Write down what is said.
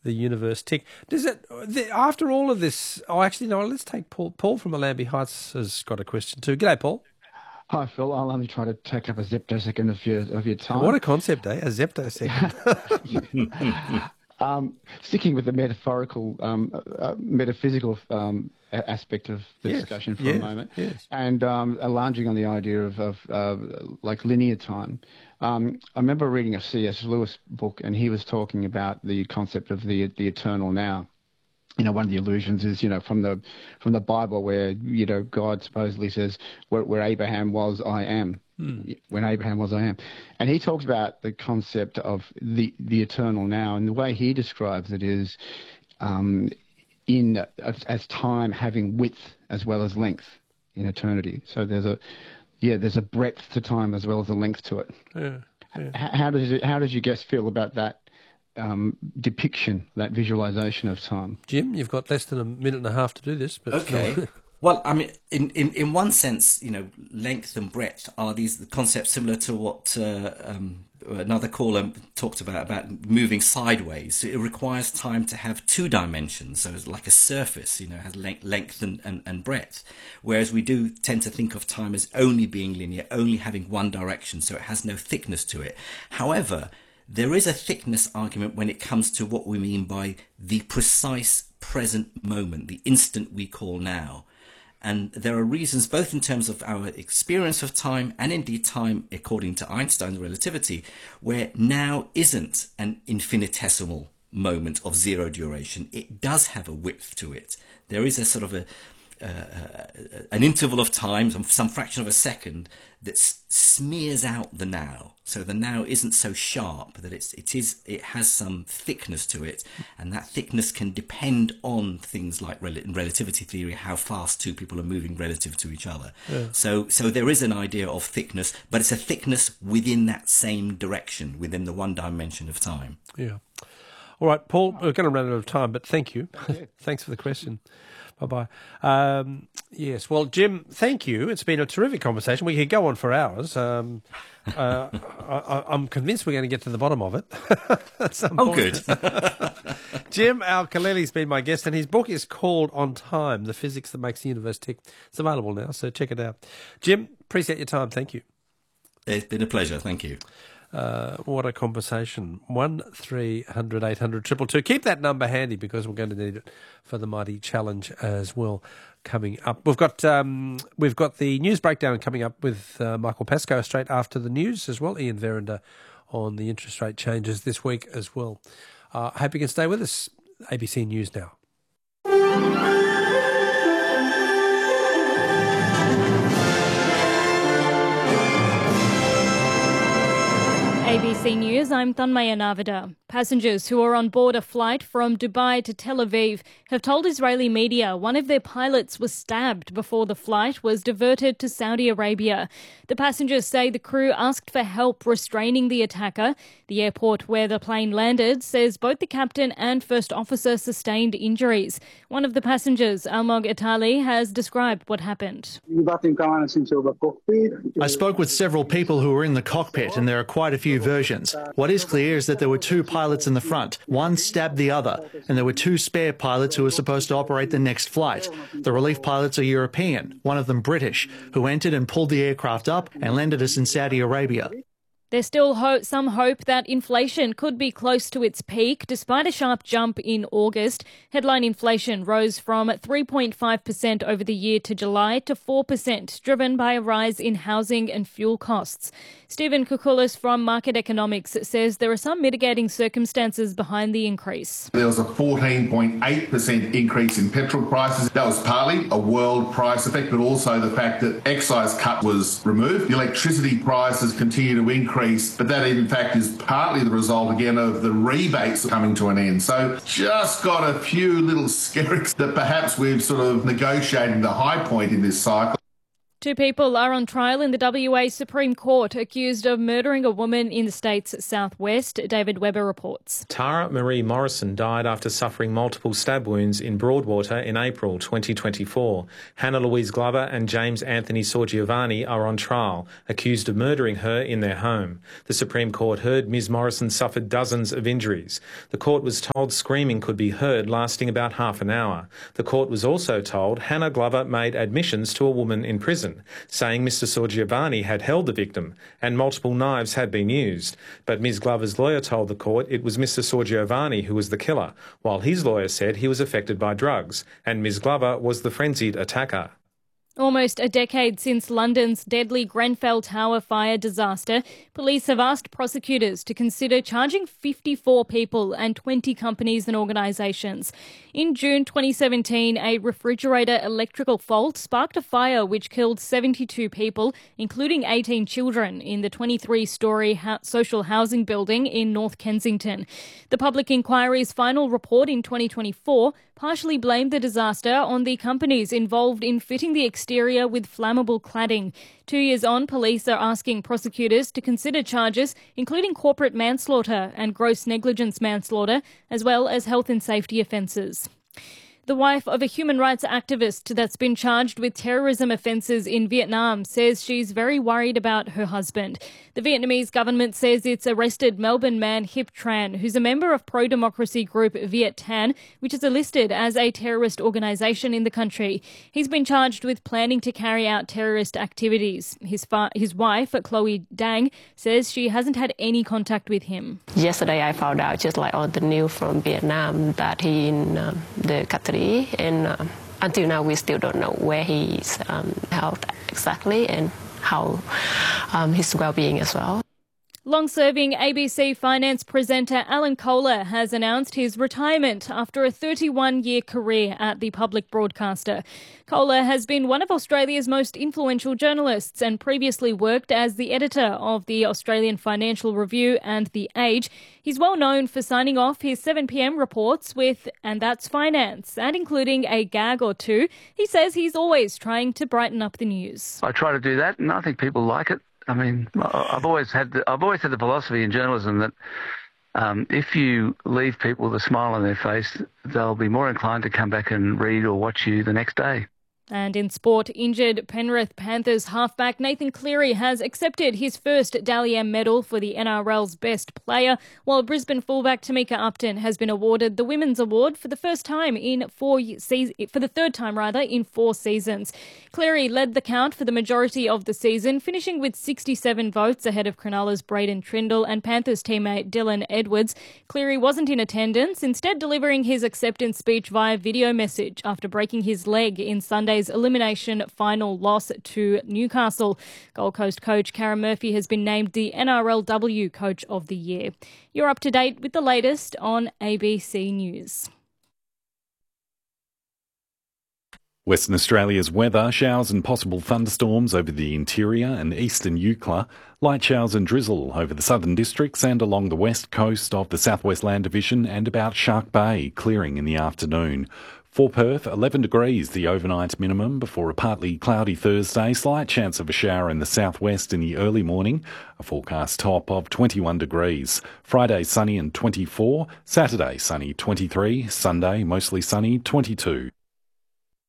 the universe tick. Does it, after all of this... Oh, actually, no, let's take Paul. Paul from Allambie Heights has got a question too. G'day, Paul. Hi, Phil. I'll only try to take up a zeptosecond of your time. What a concept, eh? A zeptosecond. Sticking with the metaphysical aspect of the discussion for a moment, and lounging on the idea of like linear time. I remember reading a C.S. Lewis book, and he was talking about the concept of the eternal now. You know, one of the allusions is, you know, from the Bible where, you know, God supposedly says, where Abraham was, I am. When Abraham was, I am. And he talks about the concept of the eternal now, and the way he describes it is as time having width as well as length in eternity. So there's a breadth to time as well as a length to it. How does your guest feel about that depiction, that visualization of time? Jim, you've got less than a minute and a half to do this. But okay. Well, I mean, in one sense, you know, length and breadth are these concepts similar to what another caller talked about moving sideways. So it requires time to have two dimensions. So it's like a surface, you know, has length and breadth. Whereas we do tend to think of time as only being linear, only having one direction. So it has no thickness to it. However, there is a thickness argument when it comes to what we mean by the precise present moment, the instant we call now. And there are reasons, both in terms of our experience of time and indeed time, according to Einstein's relativity, where now isn't an infinitesimal moment of zero duration. It does have a width to it. There is a sort of an interval of time, some fraction of a second, that smears out the now. So the now isn't so sharp that it has some thickness to it, and that thickness can depend on things like in relativity theory, how fast two people are moving relative to each other. So there is an idea of thickness, but it's a thickness within that same direction, within the one dimension of time. Yeah. All right, Paul, we're going to run out of time, but thank you. Thanks for the question. Bye-bye. Yes, well, Jim, thank you. It's been a terrific conversation. We could go on for hours. I'm convinced we're going to get to the bottom of it at some point. Good. Jim Al-Khalili's been my guest, and his book is called On Time, The Physics That Makes the Universe Tick. It's available now, so check it out. Jim, appreciate your time. Thank you. It's been a pleasure. Thank you. What a conversation. 1300 800 222. Keep that number handy because we're going to need it for the Mighty Challenge as well coming up. We've got the news breakdown coming up with Michael Pascoe straight after the news as well. Ian Verinder on the interest rate changes this week as well. I hope you can stay with us. ABC News now. ABC News, I'm Thanmaya Navida. Passengers who are on board a flight from Dubai to Tel Aviv have told Israeli media one of their pilots was stabbed before the flight was diverted to Saudi Arabia. The passengers say the crew asked for help restraining the attacker. The airport where the plane landed says both the captain and first officer sustained injuries. One of the passengers, Almog Itali, has described what happened. I spoke with several people who were in the cockpit, and there are quite a few versions. What is clear is that there were two pilots in the front. One stabbed the other, and there were two spare pilots who were supposed to operate the next flight. The relief pilots are European, one of them British, who entered and pulled the aircraft up and landed us in Saudi Arabia. There's still some hope that inflation could be close to its peak. Despite a sharp jump in August, headline inflation rose from 3.5% over the year to July to 4%, driven by a rise in housing and fuel costs. Stephen Koukoulas from Market Economics says there are some mitigating circumstances behind the increase. There was a 14.8% increase in petrol prices. That was partly a world price effect, but also the fact that excise cut was removed. The electricity prices continue to increase, but that in fact is partly the result again of the rebates coming to an end. So just got a few little skerricks that perhaps we've sort of negotiated the high point in this cycle. Two people are on trial in the WA Supreme Court accused of murdering a woman in the state's southwest. David Webber reports. Tara Marie Morrison died after suffering multiple stab wounds in Broadwater in April 2024. Hannah Louise Glover and James Anthony Sorgiovanni are on trial, accused of murdering her in their home. The Supreme Court heard Ms Morrison suffered dozens of injuries. The court was told screaming could be heard, lasting about half an hour. The court was also told Hannah Glover made admissions to a woman in prison, saying Mr Sorgiovanni had held the victim and multiple knives had been used. But Ms Glover's lawyer told the court it was Mr Sorgiovanni who was the killer, while his lawyer said he was affected by drugs and Ms Glover was the frenzied attacker. Almost a decade since London's deadly Grenfell Tower fire disaster, police have asked prosecutors to consider charging 54 people and 20 companies and organisations. In June 2017, a refrigerator electrical fault sparked a fire which killed 72 people, including 18 children, in the 23-storey social housing building in North Kensington. The public inquiry's final report in 2024 partially blamed the disaster on the companies involved in fitting the exterior with flammable cladding. 2 years on, police are asking prosecutors to consider charges including corporate manslaughter and gross negligence manslaughter, as well as health and safety offences. The wife of a human rights activist that's been charged with terrorism offences in Vietnam says she's very worried about her husband. The Vietnamese government says it's arrested Melbourne man Hip Tran, who's a member of pro-democracy group Viet Thanh, which is listed as a terrorist organisation in the country. He's been charged with planning to carry out terrorist activities. His wife, Chloe Dang, says she hasn't had any contact with him. Yesterday I found out just like on the news from Vietnam that he in the country, and until now we still don't know where he's held exactly and how his well-being as well. Long-serving ABC finance presenter Alan Kohler has announced his retirement after a 31-year career at the public broadcaster. Kohler has been one of Australia's most influential journalists and previously worked as the editor of the Australian Financial Review and The Age. He's well known for signing off his 7pm reports with "And That's Finance" and including a gag or two. He says he's always trying to brighten up the news. I try to do that, and I think people like it. I mean, I've always had the philosophy in journalism that if you leave people with a smile on their face, they'll be more inclined to come back and read or watch you the next day. And in sport, injured Penrith Panthers halfback Nathan Cleary has accepted his first Dally M medal for the NRL's best player, while Brisbane fullback Tamika Upton has been awarded the Women's Award for the third time in 4 seasons. Cleary led the count for the majority of the season, finishing with 67 votes ahead of Cronulla's Braden Trindle and Panthers teammate Dylan Edwards. Cleary wasn't in attendance, instead delivering his acceptance speech via video message after breaking his leg in Sunday's elimination final loss to Newcastle. Gold Coast coach Karen Murphy has been named the NRLW Coach of the Year. You're up to date with the latest on ABC News. Western Australia's weather: showers and possible thunderstorms over the interior and eastern Eucla, light showers and drizzle over the southern districts and along the west coast of the Southwest Land Division and about Shark Bay, clearing in the afternoon. For Perth, 11 degrees the overnight minimum before a partly cloudy Thursday, slight chance of a shower in the southwest in the early morning, a forecast top of 21 degrees. Friday sunny and 24, Saturday sunny 23, Sunday mostly sunny 22.